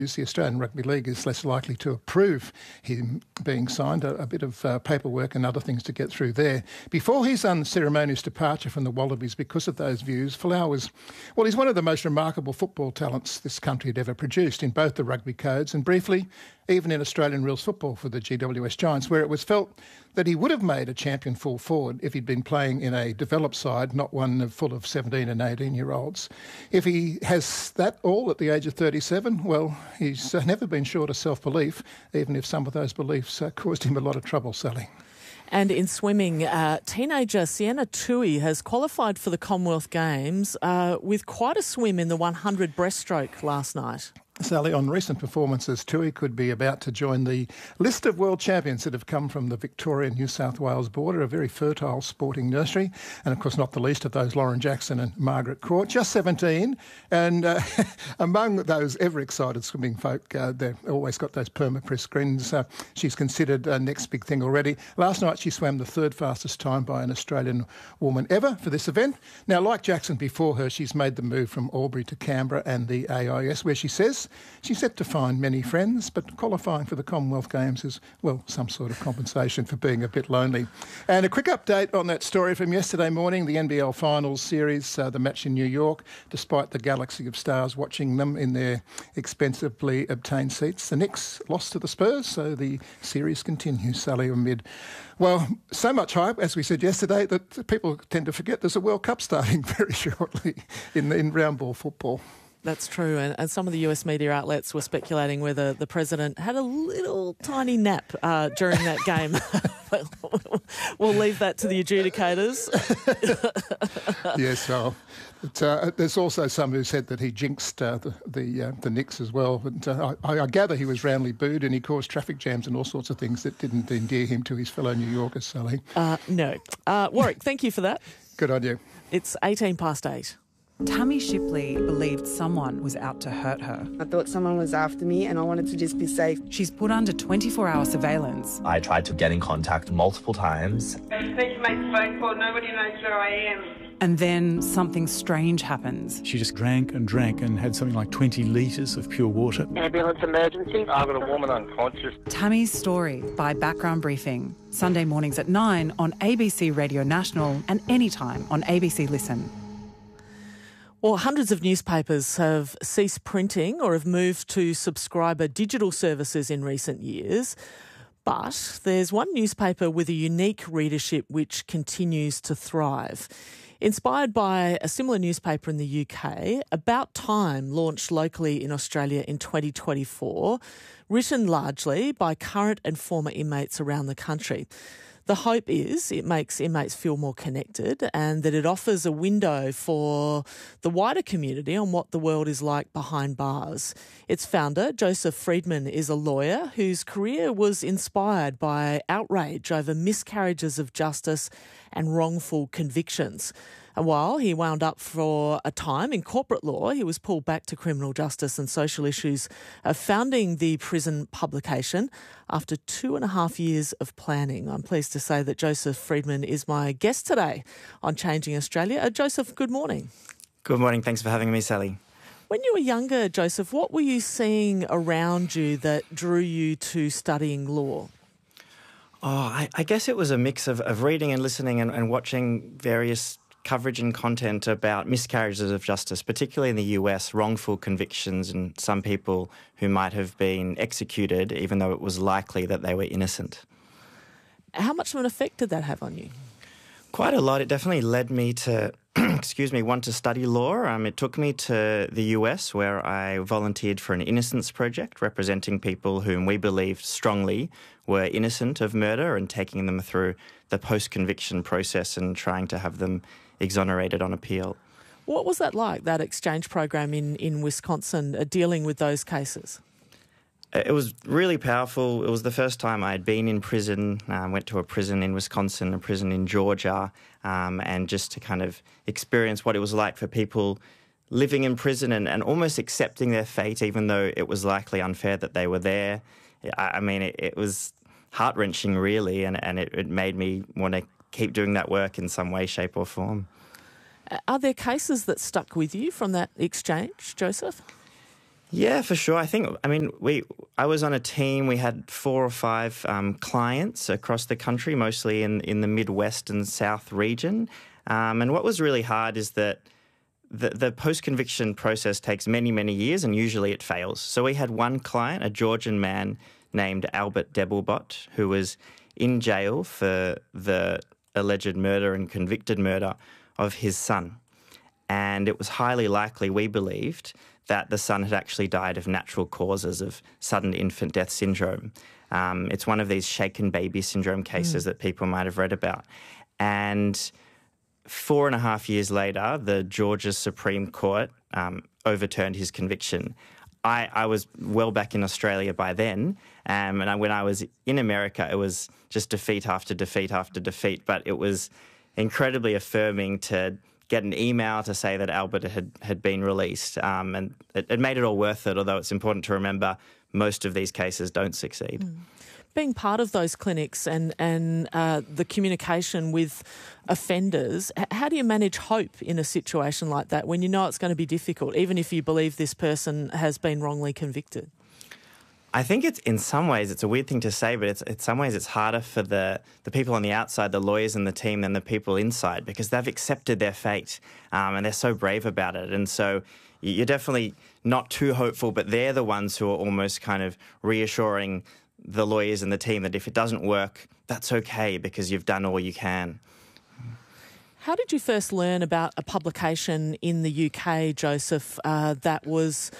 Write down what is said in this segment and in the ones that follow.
the Australian Rugby League is less likely to approve him being signed. A bit of paperwork and other things to get through there. Before his unceremonious departure from the Wallabies because of those views, Folau he's one of the most remarkable football talents this country had ever produced in both the rugby codes and briefly even in Australian rules football for the GWS Giants, where it was felt that he would have made a champion full forward if he'd been playing in a developed side, not one full of 17 and 18-year-olds. If he has that all at the age of 37, well, he's never been short of self-belief, even if some of those beliefs caused him a lot of trouble, Sally. And in swimming, teenager Sienna Tui has qualified for the Commonwealth Games with quite a swim in the 100 breaststroke last night. Sally, on recent performances, Tui could be about to join the list of world champions that have come from the Victoria-New South Wales border, a very fertile sporting nursery, and of course not the least of those Lauren Jackson and Margaret Court, just 17, and among those ever-excited swimming folk, they've always got those perma-press grins. She's considered next big thing already. Last night she swam the third fastest time by an Australian woman ever for this event. Now, like Jackson before her, she's made the move from Albury to Canberra and the AIS, where she says she's set to find many friends, but qualifying for the Commonwealth Games is, well, some sort of compensation for being a bit lonely. And a quick update on that story from yesterday morning, the NBL Finals series, the match in New York, despite the galaxy of stars watching them in their expensively obtained seats. The Knicks lost to the Spurs, so the series continues, Sally, amid, well, so much hype, as we said yesterday, that people tend to forget there's a World Cup starting very shortly in round ball football. That's true, and some of the US media outlets were speculating whether the president had a little tiny nap during that game. We'll leave that to the adjudicators. Yes, well, there's also some who said that he jinxed the Knicks as well. But I gather he was roundly booed and he caused traffic jams and all sorts of things that didn't endear him to his fellow New Yorkers, Sally. No. Warwick, thank you for that. Good on you. It's 8:18. Tammy Shipley believed someone was out to hurt her. I thought someone was after me and I wanted to just be safe. She's put under 24-hour surveillance. I tried to get in contact multiple times. I just need to make a phone call. Nobody knows where I am. And then something strange happens. She just drank and had something like 20 litres of pure water. Ambulance emergency. I've got a woman unconscious. Tammy's Story by Background Briefing. Sunday mornings at 9 on ABC Radio National and anytime on ABC Listen. Well, hundreds of newspapers have ceased printing or have moved to subscriber digital services in recent years. But there's one newspaper with a unique readership which continues to thrive. Inspired by a similar newspaper in the UK, About Time launched locally in Australia in 2024, written largely by current and former inmates around the country. The hope is it makes inmates feel more connected and that it offers a window for the wider community on what the world is like behind bars. Its founder, Joseph Friedman, is a lawyer whose career was inspired by outrage over miscarriages of justice and wrongful convictions. And while he wound up for a time in corporate law, he was pulled back to criminal justice and social issues, founding the prison publication after 2.5 years of planning. I'm pleased to say that Joseph Friedman is my guest today on Changing Australia. Joseph, good morning. Good morning. Thanks for having me, Sally. When you were younger, Joseph, what were you seeing around you that drew you to studying law? Oh, I guess it was a mix of reading and listening and watching various coverage and content about miscarriages of justice, particularly in the US, wrongful convictions and some people who might have been executed even though it was likely that they were innocent. How much of an effect did that have on you? Quite a lot. It definitely led me to, want to study law. It took me to the US where I volunteered for an innocence project representing people whom we believed strongly were innocent of murder and taking them through the post-conviction process and trying to have them exonerated on appeal. What was that like, that exchange program in Wisconsin, dealing with those cases? It was really powerful. It was the first time I had been in prison. Went to a prison in Wisconsin, a prison in Georgia, and just to kind of experience what it was like for people living in prison and almost accepting their fate, even though it was likely unfair that they were there. It was heart-wrenching, really, and it made me want to keep doing that work in some way, shape or form. Are there cases that stuck with you from that exchange, Joseph? Yeah, for sure. I was on a team. We had 4 or 5 clients across the country, mostly in the Midwest and South region. And what was really hard is that the post-conviction process takes many, many years, and usually it fails. So we had one client, a Georgian man named Albert Debelbot, who was in jail for the alleged murder and convicted murder of his son. And it was highly likely, we believed, that the son had actually died of natural causes of sudden infant death syndrome. It's one of these shaken baby syndrome cases that people might have read about. And 4.5 years later, the Georgia Supreme Court overturned his conviction. I was well back in Australia by then, and when I was in America, it was just defeat after defeat after defeat, but it was incredibly affirming to get an email to say that Albert had been released, and it made it all worth it, although it's important to remember most of these cases don't succeed. Being part of those clinics and the communication with offenders, how do you manage hope in a situation like that when you know it's going to be difficult, even if you believe this person has been wrongly convicted? I think in some ways, it's a weird thing to say, but in some ways it's harder for the people on the outside, the lawyers and the team, than the people inside, because they've accepted their fate and they're so brave about it. And so you're definitely not too hopeful, but they're the ones who are almost kind of reassuring the lawyers and the team that if it doesn't work, that's okay because you've done all you can. How did you first learn about a publication in the UK, Joseph, that was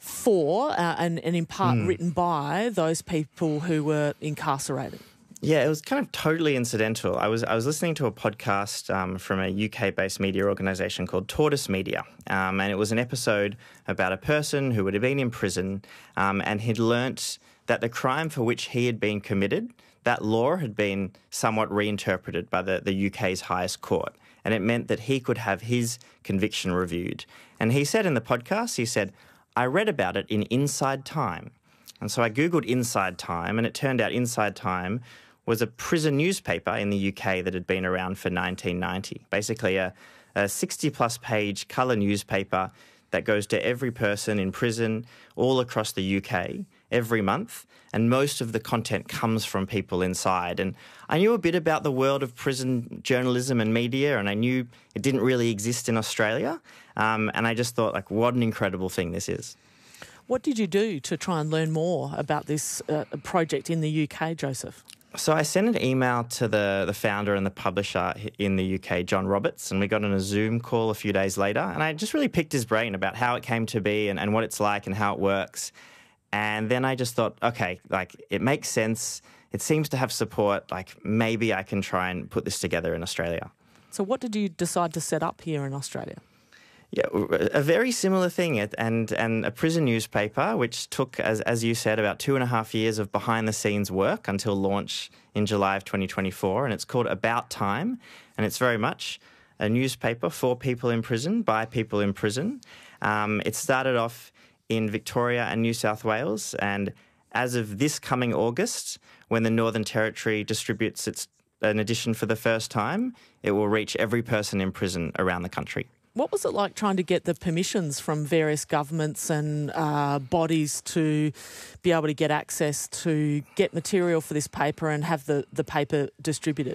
for and in part written by those people who were incarcerated? Yeah, it was kind of totally incidental. I was listening to a podcast from a UK-based media organisation called Tortoise Media, and it was an episode about a person who would have been in prison and he'd learnt that the crime for which he had been committed, that law had been somewhat reinterpreted by the UK's highest court, and it meant that he could have his conviction reviewed. And he said in the podcast, he said, I read about it in Inside Time. And so I Googled Inside Time, and it turned out Inside Time was a prison newspaper in the UK that had been around for 1990. Basically a 60-plus page colour newspaper that goes to every person in prison all across the UK every month, and most of the content comes from people inside. And I knew a bit about the world of prison journalism and media, and I knew it didn't really exist in Australia, and I just thought, like, what an incredible thing this is. What did you do to try and learn more about this project in the UK, Joseph? So I sent an email to the founder and the publisher in the UK, John Roberts, and we got on a Zoom call a few days later, and I just really picked his brain about how it came to be and what it's like and how it works. And then I just thought, okay, like, it makes sense. It seems to have support. Like, maybe I can try and put this together in Australia. So what did you decide to set up here in Australia? Yeah, a very similar thing, and a prison newspaper, which took, as you said, about 2.5 years of behind-the-scenes work until launch in July of 2024, and it's called About Time, and it's very much a newspaper for people in prison, by people in prison. It started off in Victoria and New South Wales, and as of this coming August, when the Northern Territory distributes an edition for the first time, it will reach every person in prison around the country. What was it like trying to get the permissions from various governments and bodies to be able to get access to get material for this paper and have the paper distributed?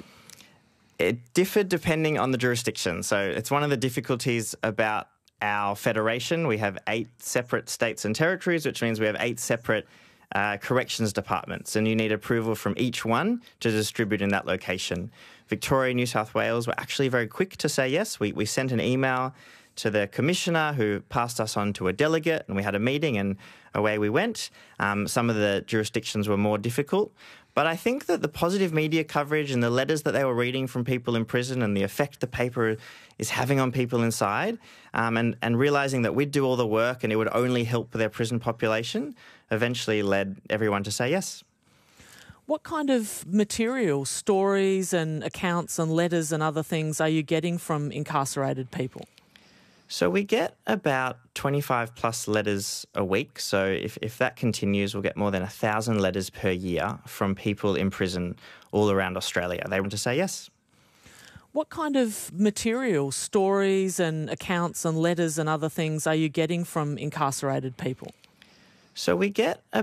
It differed depending on the jurisdiction. So it's one of the difficulties about our federation. We have 8 separate states and territories, which means we have 8 separate corrections departments, and you need approval from each one to distribute in that location. Victoria and New South Wales were actually very quick to say yes. We sent an email to the commissioner who passed us on to a delegate, and we had a meeting and away we went. Some of the jurisdictions were more difficult, but I think that the positive media coverage and the letters that they were reading from people in prison and the effect the paper is having on people inside, and realising that we'd do all the work and it would only help their prison population, eventually led everyone to say yes. What kind of material, stories and accounts and letters and other things are you getting from incarcerated people? So we get about 25 plus letters a week. So if that continues, we'll get more than 1,000 letters per year from people in prison all around Australia. They want to say yes. What kind of material, stories and accounts and letters and other things are you getting from incarcerated people? So we get